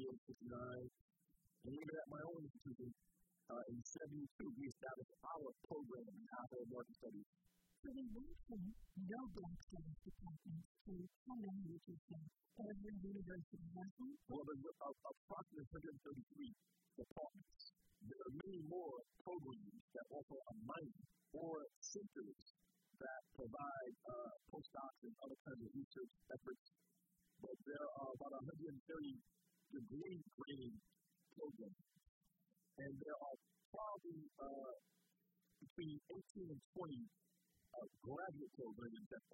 in 69. And even at my own institution, in 72, we established our program in Afro-American Studies. So we went from no Black studies departments to how many would you say? Every university has one? Well, there's approximately 133 departments. There are many more programs that offer a minor or centers that provide postdocs and other kinds of research efforts. But there are about 130 degree grading programs. And there are probably between 18 and 20 graduate programs that